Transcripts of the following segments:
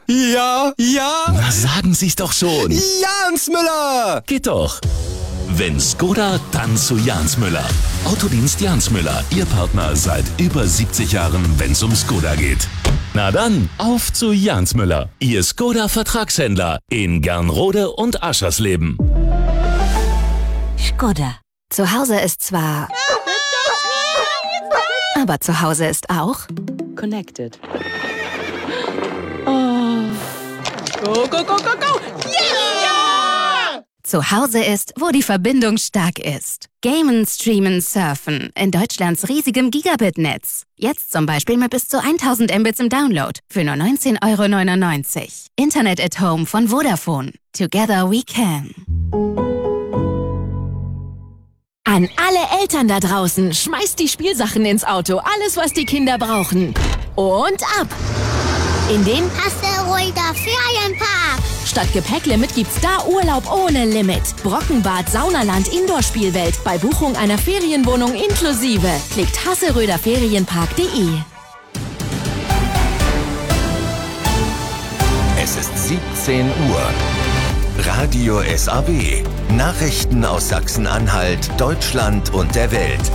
Ja, ja. Na, sagen Sie's doch schon. Jans Müller. Geht doch. Wenn Skoda, dann zu Jans Müller. Autodienst Jans Müller, Ihr Partner seit über 70 Jahren, wenn's um Skoda geht. Na dann, auf zu Jans Müller, Ihr Skoda-Vertragshändler in Gernrode und Aschersleben. Skoda. Zu Hause ist zwar... aber zu Hause ist auch... Connected. Oh. Go, go, go, go, go! Yeah! Zu Hause ist, wo die Verbindung stark ist. Gamen, streamen, surfen. In Deutschlands riesigem Gigabit-Netz. Jetzt zum Beispiel mit bis zu 1000 Mbits im Download. Für nur 19,99 €. Internet at Home von Vodafone. Together we can. An alle Eltern da draußen, schmeißt die Spielsachen ins Auto. Alles, was die Kinder brauchen. Und ab! In den Hasseröder Ferienpark. Statt Gepäcklimit gibt's da Urlaub ohne Limit. Brockenbad, Saunaland, Indoor-Spielwelt. Bei Buchung einer Ferienwohnung inklusive. Klickt hasseröderferienpark.de. Es ist 17 Uhr. Radio SAW. Nachrichten aus Sachsen-Anhalt, Deutschland und der Welt.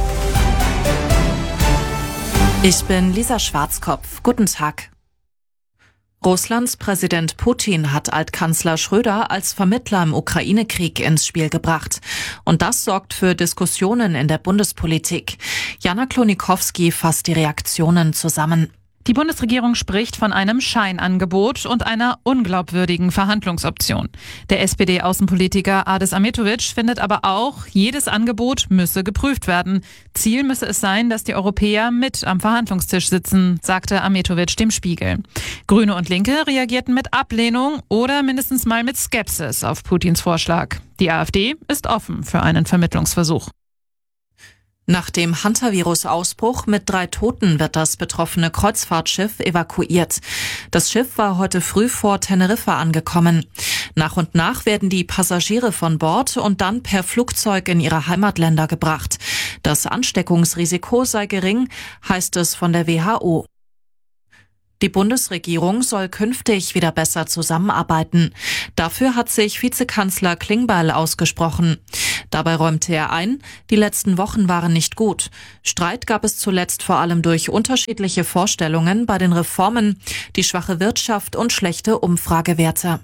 Ich bin Lisa Schwarzkopf. Guten Tag. Russlands Präsident Putin hat Altkanzler Schröder als Vermittler im Ukraine-Krieg ins Spiel gebracht. Und das sorgt für Diskussionen in der Bundespolitik. Jana Klonikowski fasst die Reaktionen zusammen. Die Bundesregierung spricht von einem Scheinangebot und einer unglaubwürdigen Verhandlungsoption. Der SPD-Außenpolitiker Adis Ahmetovic findet aber auch, jedes Angebot müsse geprüft werden. Ziel müsse es sein, dass die Europäer mit am Verhandlungstisch sitzen, sagte Ahmetovic dem Spiegel. Grüne und Linke reagierten mit Ablehnung oder mindestens mal mit Skepsis auf Putins Vorschlag. Die AfD ist offen für einen Vermittlungsversuch. Nach dem Hantavirus-Ausbruch mit 3 Toten wird das betroffene Kreuzfahrtschiff evakuiert. Das Schiff war heute früh vor Teneriffa angekommen. Nach und nach werden die Passagiere von Bord und dann per Flugzeug in ihre Heimatländer gebracht. Das Ansteckungsrisiko sei gering, heißt es von der WHO. Die Bundesregierung soll künftig wieder besser zusammenarbeiten. Dafür hat sich Vizekanzler Klingbeil ausgesprochen. Dabei räumte er ein, die letzten Wochen waren nicht gut. Streit gab es zuletzt vor allem durch unterschiedliche Vorstellungen bei den Reformen, die schwache Wirtschaft und schlechte Umfragewerte.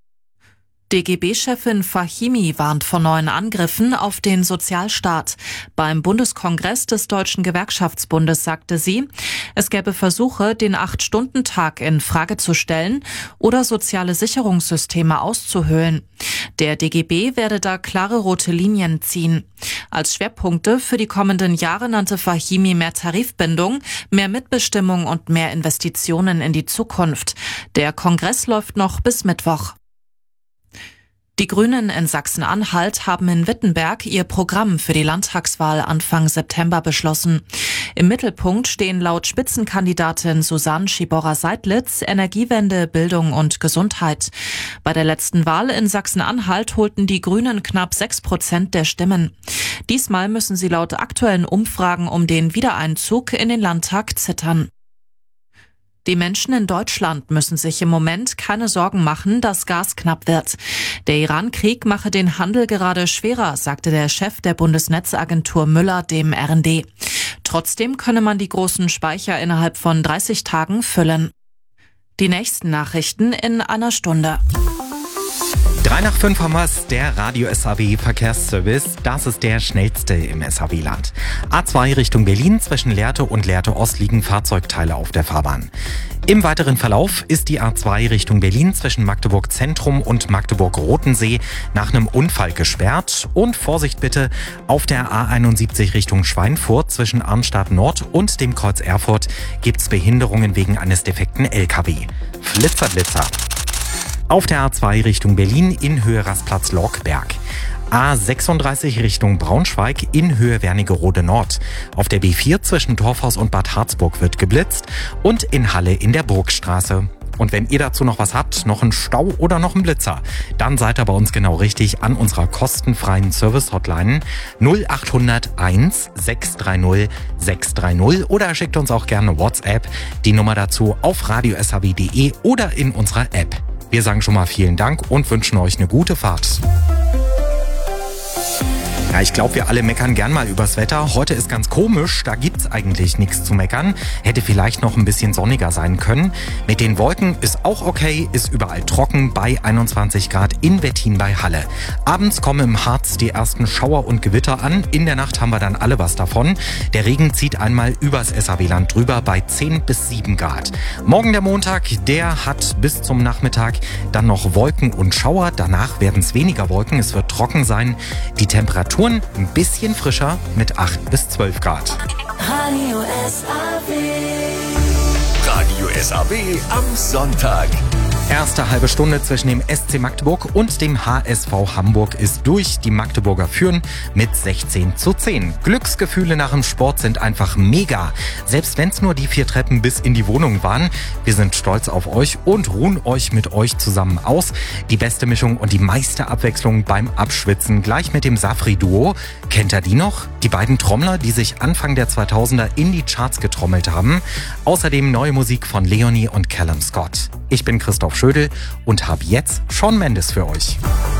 DGB-Chefin Fahimi warnt vor neuen Angriffen auf den Sozialstaat. Beim Bundeskongress des Deutschen Gewerkschaftsbundes sagte sie, es gäbe Versuche, den 8-Stunden-Tag in Frage zu stellen oder soziale Sicherungssysteme auszuhöhlen. Der DGB werde da klare rote Linien ziehen. Als Schwerpunkte für die kommenden Jahre nannte Fahimi mehr Tarifbindung, mehr Mitbestimmung und mehr Investitionen in die Zukunft. Der Kongress läuft noch bis Mittwoch. Die Grünen in Sachsen-Anhalt haben in Wittenberg ihr Programm für die Landtagswahl Anfang September beschlossen. Im Mittelpunkt stehen laut Spitzenkandidatin Susanne Schiborra-Seidlitz Energiewende, Bildung und Gesundheit. Bei der letzten Wahl in Sachsen-Anhalt holten die Grünen knapp 6% der Stimmen. Diesmal müssen sie laut aktuellen Umfragen um den Wiedereinzug in den Landtag zittern. Die Menschen in Deutschland müssen sich im Moment keine Sorgen machen, dass Gas knapp wird. Der Iran-Krieg mache den Handel gerade schwerer, sagte der Chef der Bundesnetzagentur Müller dem RND. Trotzdem könne man die großen Speicher innerhalb von 30 Tagen füllen. Die nächsten Nachrichten in einer Stunde. 3 nach 5 haben wir's, der Radio SAW Verkehrsservice. Das ist der schnellste im SAW-Land. A2 Richtung Berlin, zwischen Lehrte und Lehrte Ost liegen Fahrzeugteile auf der Fahrbahn. Im weiteren Verlauf ist die A2 Richtung Berlin zwischen Magdeburg Zentrum und Magdeburg-Rotensee nach einem Unfall gesperrt. Und Vorsicht bitte, auf der A71 Richtung Schweinfurt zwischen Arnstadt Nord und dem Kreuz Erfurt gibt's Behinderungen wegen eines defekten LKW. Flitzer, Blitzer. Auf der A2 Richtung Berlin in Höhe Rastplatz Lorckberg. A36 Richtung Braunschweig in Höhe Wernigerode Nord. Auf der B4 zwischen Torfhaus und Bad Harzburg wird geblitzt und in Halle in der Burgstraße. Und wenn ihr dazu noch was habt, noch einen Stau oder noch einen Blitzer, dann seid ihr bei uns genau richtig an unserer kostenfreien Service-Hotline 0800 1 630 630 oder schickt uns auch gerne WhatsApp. Die Nummer dazu auf radio.saw.de oder in unserer App. Wir sagen schon mal vielen Dank und wünschen euch eine gute Fahrt. Ja, ich glaube, wir alle meckern gern mal übers Wetter. Heute ist ganz komisch, da gibt's eigentlich nichts zu meckern. Hätte vielleicht noch ein bisschen sonniger sein können. Mit den Wolken ist auch okay, ist überall trocken bei 21 Grad in Wettin bei Halle. Abends kommen im Harz die ersten Schauer und Gewitter an. In der Nacht haben wir dann alle was davon. Der Regen zieht einmal übers SAW-Land drüber bei 10 bis 7 Grad. Morgen der Montag, der hat bis zum Nachmittag dann noch Wolken und Schauer. Danach werden es weniger Wolken, es wird trocken sein. Die Temperaturen ein bisschen frischer mit 8 bis 12 Grad. Radio SAW am Sonntag. Erste halbe Stunde zwischen dem SC Magdeburg und dem HSV Hamburg ist durch. Die Magdeburger führen mit 16:10. Glücksgefühle nach dem Sport sind einfach mega. Selbst wenn es nur die 4 Treppen bis in die Wohnung waren. Wir sind stolz auf euch und ruhen euch mit euch zusammen aus. Die beste Mischung und die meiste Abwechslung beim Abschwitzen. Gleich mit dem Safri-Duo. Kennt ihr die noch? Die beiden Trommler, die sich Anfang der 2000er in die Charts getrommelt haben. Außerdem neue Musik von Leonie und Callum Scott. Ich bin Christoph Schödel und habe jetzt Shawn Mendes für euch.